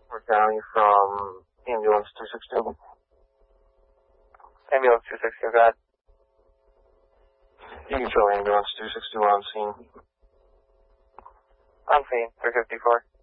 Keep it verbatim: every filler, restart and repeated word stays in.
We're County from ambulance two sixty-two. Ambulance two sixty-two, go ahead. You can show ambulance two sixty-two on scene. On scene, three fifty-four.